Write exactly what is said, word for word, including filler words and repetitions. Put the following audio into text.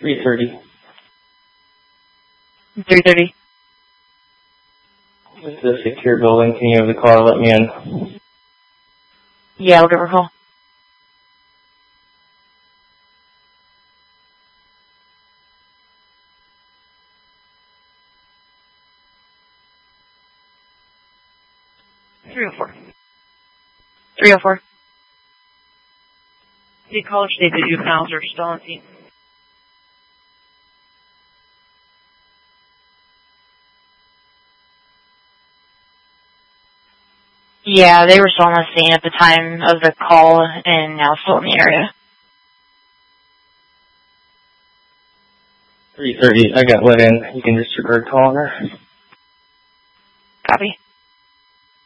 three thirty. three thirty. This is a secure building. Can you have the car let me in? Yeah, we'll give her a call. three oh four. three oh four. The caller states that juveniles are still on scene. Yeah, they were still on the scene at the time of the call and now still in the area. three thirty. I got let in. You can disregard calling her. Copy.